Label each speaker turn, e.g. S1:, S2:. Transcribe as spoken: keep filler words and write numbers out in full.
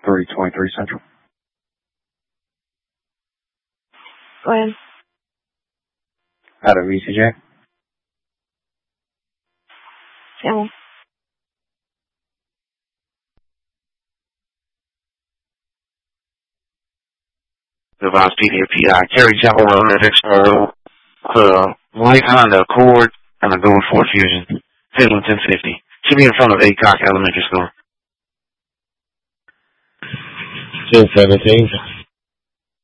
S1: three twenty-three Central.
S2: Go ahead.
S1: Out of E C J.
S2: Family.
S3: Devon's P D P I. Kerry Chapel Road, Expo, uh, White Honda Accord, and a Gold Ford Fusion. Finland ten fifty. Should be in front of Acock Elementary School.
S4: ten seventeen.